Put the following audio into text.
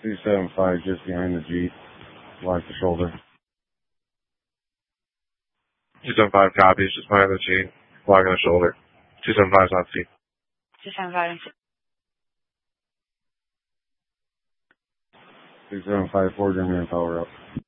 275 just behind the Jeep. Lock the shoulder. 275 copies, just behind the Jeep. Blocking the shoulder. 275's on scene. 275. 275, forward your manpower up.